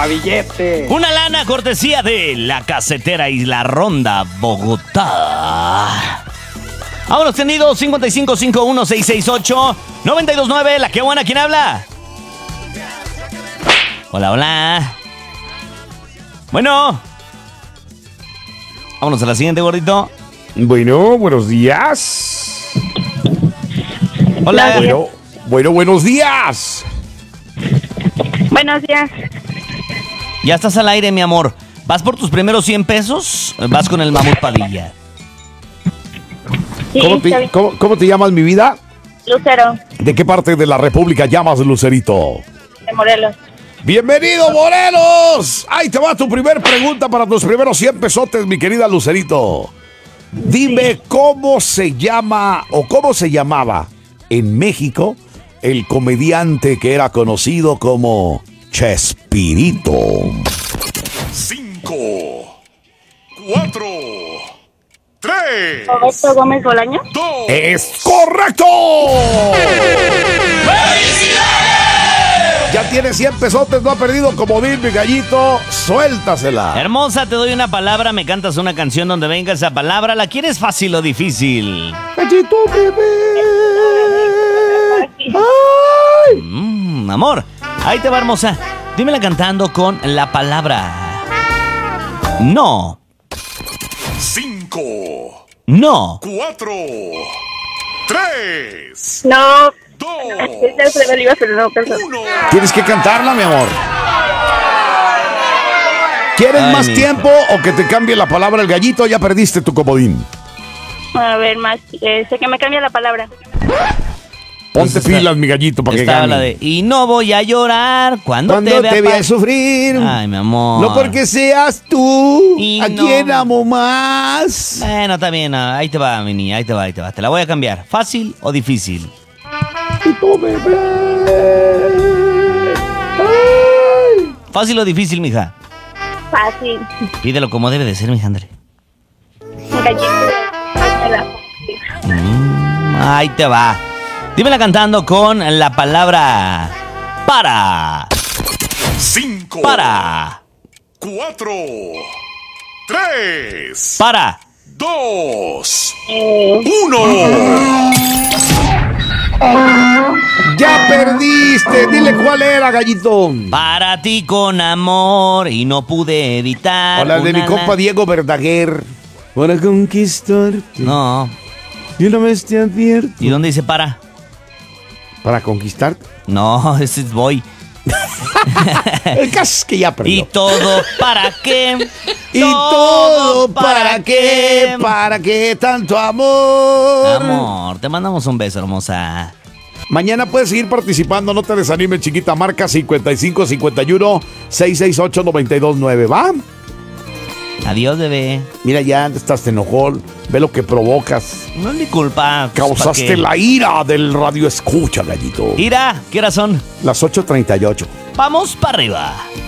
billete. Una lana cortesía de La Casetera y La Ronda Bogotá. Vámonos, tenido 5551-668-929. La que buena, ¿quién habla? Hola, hola. Bueno. Vámonos a la siguiente, gordito. Bueno, buenos días. Hola. Bueno, buenos días. Buenos días. Ya estás al aire, mi amor. ¿Vas por tus primeros 100 pesos? Vas con el Mamut Padilla. Sí, ¿Cómo te llamas, mi vida? Lucero, ¿De qué parte de la República llamas, Lucerito? de Morelos. ¡Bienvenido, Morelos! Ahí te va tu primer pregunta para tus primeros 100 pesotes, mi querida Lucerito. Dime cómo se llama o cómo se llamaba en México el comediante que era conocido como Chespirito. 5, 4, 3, Roberto Gómez Bolaño. 2. ¡Es correcto! Ya tiene 100 pesotes, no ha perdido comodín, mi gallito. Suéltasela. Hermosa, te doy una palabra, me cantas una canción donde venga esa palabra. ¿La quieres fácil o difícil? Gallito bebé. ¡Ay! Amor, ahí te va, hermosa. Dímela cantando con la palabra no. 5, No. 4, 3, No. 2, Pero no, perdón. 1. Tienes que cantarla, mi amor. ¿Quieres Ay, más mi tiempo o que te cambie la palabra el gallito? Ya perdiste tu comodín. A ver, más. Sé que me cambia la palabra. Ponte pilas, mi gallito, para que Estaba gane. la de y no voy a llorar cuando Cuando te te vea vea sufrir. Ay, mi amor. No porque seas tú Y a no. quien amo más. Bueno, está bien, ahí te va, mi niña, ahí te va, ahí te va. Te la voy a cambiar. ¿Fácil o difícil? Tu bebé. Ay. ¿Fácil o difícil, mija? Fácil. Pídelo como debe de ser, mija André. Gallito. Ahí te va. Dímela cantando con la palabra para. 5, Para. 4, 3, Para. 2, 1. Ya perdiste. Dile cuál era, gallito. Para ti con amor y no pude evitar. Hola, de mi una compa Diego Verdaguer. Para conquistarte. No. Y una vez te advierto. ¿Y dónde dice para? ¿Para conquistarte? No, ese es voy. El caso es que ya perdió. ¿Y todo para qué? ¿Y todo para qué? ¿Para qué tanto amor? Amor, te mandamos un beso, hermosa. Mañana puedes seguir participando, no te desanimes, chiquita. Marca 5551-668-929, ¿va? Adiós, bebé. Mira, ya estás enojón. Ve lo que provocas. No es mi culpa. Causaste la ira del radio escucha, gallito. Ira, ¿qué horas son? Las 8:38. Vamos para arriba.